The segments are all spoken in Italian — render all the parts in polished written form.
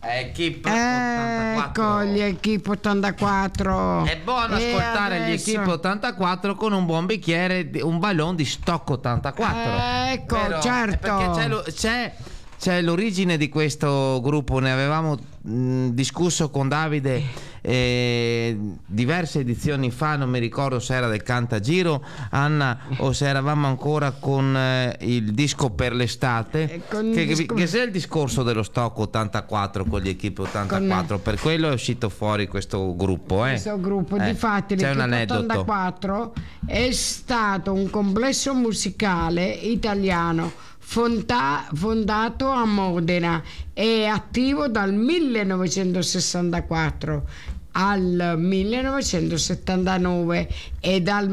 Equipe 84. Ecco gli Equipe 84. È buono ascoltare gli Equipe 84 con un buon bicchiere, un ballon di Stock 84. Ecco, Vero? certo. Perché c'è l'origine di questo gruppo, ne avevamo discusso con Davide diverse edizioni fa, non mi ricordo se era del Cantagiro, Anna, o se eravamo ancora con il disco per l'estate, che sia il discorso dello Stock 84 con gli Equipe 84, per quello è uscito fuori questo gruppo. Questo gruppo, difatti l'Equipe 84 è stato un complesso musicale italiano fondato a Modena e attivo dal 1964 al 1979 e dal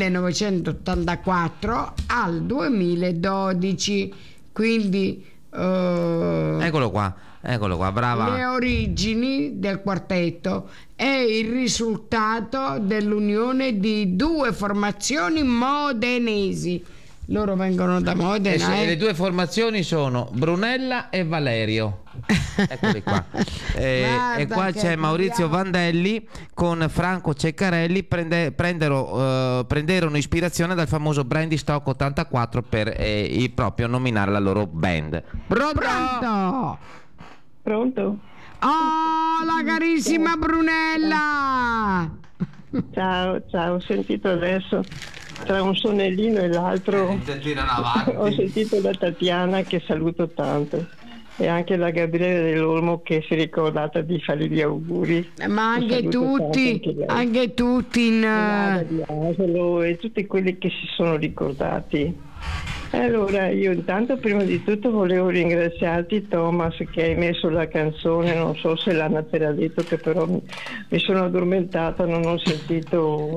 1984 al 2012, quindi eccolo qua, brava. Le origini del quartetto è il risultato dell'unione di due formazioni modenesi. Loro vengono da Modena. Le due formazioni sono Brunella e Valerio. Eccoli qua. E qua c'è Maurizio Vandelli con Franco Ceccarelli. Prenderono ispirazione dal famoso Brandy Stock 84 per proprio nominare la loro band. Pronto? Pronto? Oh, la carissima Brunella! Ciao, ho sentito adesso tra un sonnellino e l'altro ho sentito la Tatiana, che saluto tanto, e anche la Gabriele dell'Olmo, che si è ricordata di fare gli auguri, ma anche tutti in di Asolo, e tutti quelli che si sono ricordati. Allora, io intanto prima di tutto volevo ringraziarti, Thomas, che hai messo la canzone. Non so se l'Anna te l'ha detto, che però mi sono addormentata, non ho sentito.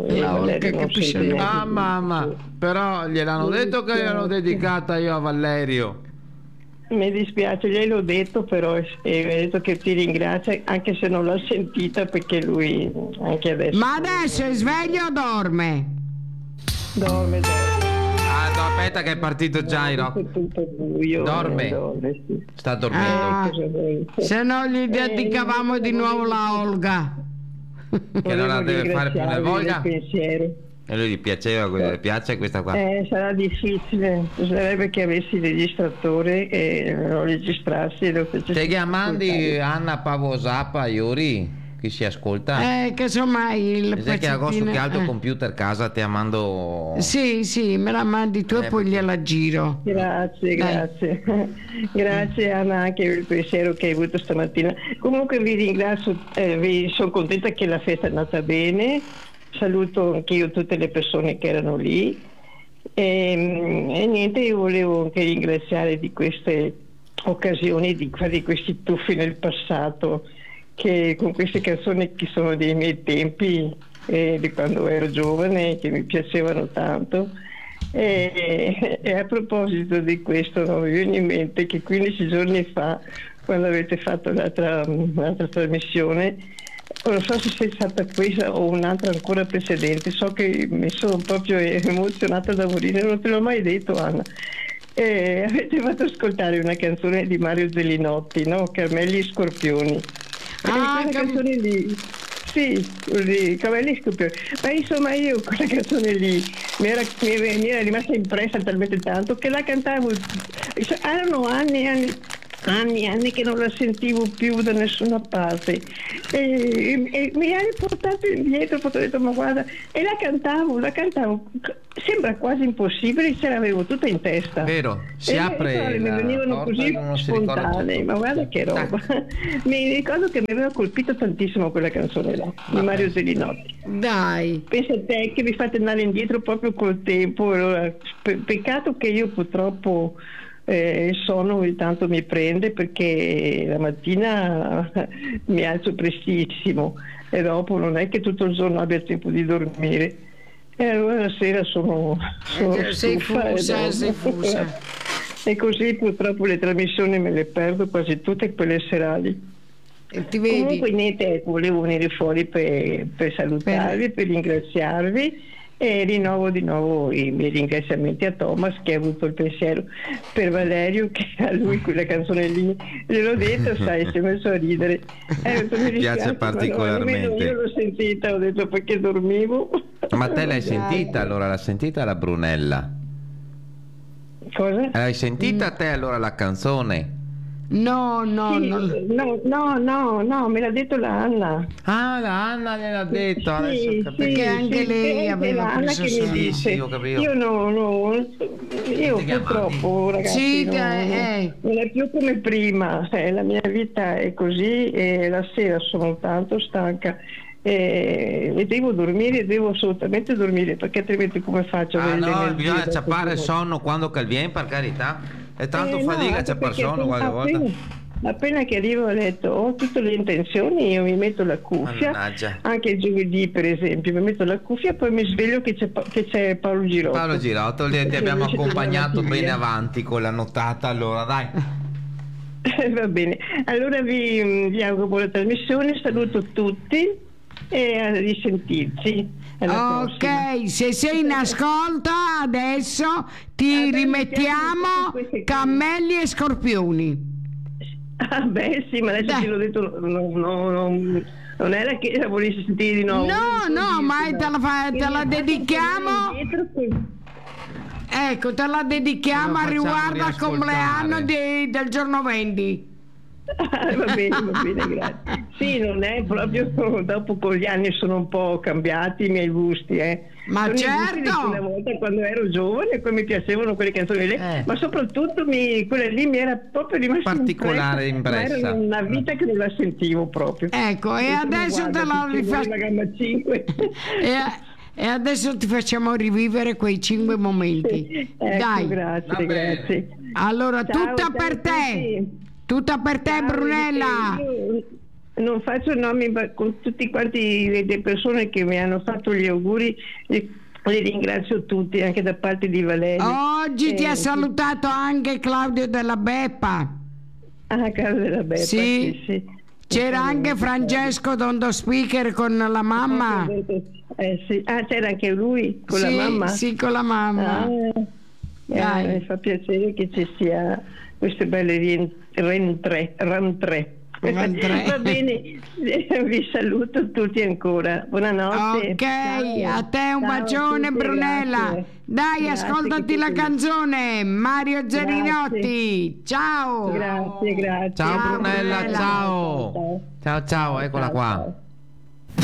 Mamma, però gliel'hanno detto che gliel'hanno dedicata io a Valerio. Mi dispiace, gliel'ho detto, però mi ha detto che ti ringrazia, anche se non l'ha sentita, perché lui anche adesso. Ma adesso è sveglio o dorme? Dorme. Aspetta che è partito già il rock. Dorme. Sì. Sta dormendo. Se no gli dedicavamo di nuovo la Olga. Che non la deve fare più una volta. E lui gli piace questa qua. Sarà difficile, sarebbe che avessi il registratore e lo registrassi e lo facessi. Stai chiamando Anna Pavosapa, Iuri? Chi si ascolta? Casomai il pezzettino che altro computer casa ti mando. Sì, me la mandi tu e poi gliela giro. Grazie Anna, anche per il pensiero che hai avuto stamattina. Comunque vi ringrazio, sono contenta che la festa è andata bene. Saluto anche io tutte le persone che erano lì e niente, io volevo anche ringraziare di queste occasioni, di fare questi tuffi nel passato, che con queste canzoni che sono dei miei tempi, di quando ero giovane, che mi piacevano tanto. E a proposito di questo, mi viene in mente che 15 giorni fa, quando avete fatto l'altra trasmissione, non so se sei stata questa o un'altra ancora precedente, so che mi sono proprio emozionata da morire, non te l'ho mai detto, Anna. Avete fatto ascoltare una canzone di Mario Zellinotti, no? Camelli e Scorpioni. Quella canzone lì, sì, Camelli e Scorpioni. Ma insomma, io quella canzone lì mi era rimasta impressa talmente tanto che la cantavo. Erano anni che non la sentivo più da nessuna parte, e mi ha riportato indietro, ho detto ma guarda, e la cantavo, sembra quasi impossibile, ce l'avevo tutta in testa, vero? Si apre mi venivano così spontanei, ma guarda che roba. Mi ricordo che mi aveva colpito tantissimo quella canzone là di Mario Zellinotti. Dai, pensa a te che mi fate andare indietro proprio col tempo. Allora, peccato che io purtroppo il sonno ogni tanto mi prende, perché la mattina mi alzo prestissimo e dopo non è che tutto il giorno abbia tempo di dormire, e allora la sera sono sei fusa. E così purtroppo le trasmissioni me le perdo quasi tutte, quelle serali. Ti vedi? Comunque niente, volevo venire fuori per salutarvi, per ringraziarvi, e rinnovo di nuovo i miei ringraziamenti a Thomas che ha avuto il pensiero per Valerio, che a lui quella canzone lì gliel'ho detto, sai, si è messo a ridere. Mi piace particolarmente. Io l'ho sentita, ho detto perché dormivo. Ma te l'hai sentita allora? L'ha sentita la Brunella? Cosa? L'hai sentita te allora la canzone? No, Sì, no, me l'ha detto la Anna. Ah, la Anna gliel'ha detto, adesso ho capito. Perché anche lei aveva la Anna preso che mi sonno. dice. Sì, ho capito. Io purtroppo, ragazzi, Sì, non è più come prima. La mia vita è così e la sera sono tanto stanca. E devo dormire, devo assolutamente dormire, perché altrimenti come faccio? Ah no, bisogna ciappare il sonno quando che viene, per carità. È tanto fatica ciappare il sonno qualche volta. Appena che arrivo a letto ho tutte le intenzioni, io mi metto la cuffia. Mannaggia. Anche il giovedì per esempio mi metto la cuffia, poi mi sveglio che c'è Paolo Girotto. Paolo Girotto, ti abbiamo accompagnato bene avanti con la nottata, allora dai. Va bene, allora vi auguro buona trasmissione, saluto tutti e a risentirci. Alla prossima. Ok, se sei in ascolto adesso ti rimettiamo cammelli e scorpioni. Ah beh sì, ma adesso Dai. te l'ho detto, non era che la volessi sentire di nuovo. No, ma te la dedichiamo. Ecco, te la dedichiamo a riguardo al compleanno del giorno 20. Va bene, grazie. Sì, non è proprio, dopo con gli anni sono un po' cambiati i miei gusti, Ma sono certo! i gusti di una volta quando ero giovane e poi mi piacevano quelle canzoni lì, ma soprattutto quella lì mi era proprio rimasta particolare impressa. Era una vita che non la sentivo proprio. Ecco, e adesso te la la gamma 5. E adesso ti facciamo rivivere quei 5 momenti. Ecco, Dai. Grazie. Allora, Ciao, tutta per te. tutti. Tutta per te, Ciao, Brunella. io non faccio nomi, ma con tutti quanti le persone che mi hanno fatto gli auguri li ringrazio tutti, anche da parte di Valerio. Oggi ti ha salutato anche Claudio Della Beppa. Ah, Claudio Della Beppa, sì. C'era anche Francesco Dondo Speaker con la mamma. Sì. Ah, c'era anche lui con la mamma? Sì, con la mamma. Mi fa piacere che ci sia queste belle rentrée. Va bene, vi saluto tutti ancora. Buonanotte. Ok, ciao. a te un Ciao bacione, a tutti, Brunella. grazie. Dai, Grazie, ascoltati la canzone. Mario Zerinotti. Ciao. Grazie. Ciao Brunella, ciao. Ciao, eccola qua.